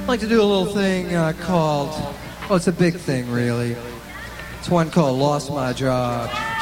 I'd like to do a little thing called, well, it's a big thing, really. It's one called Lost My Job.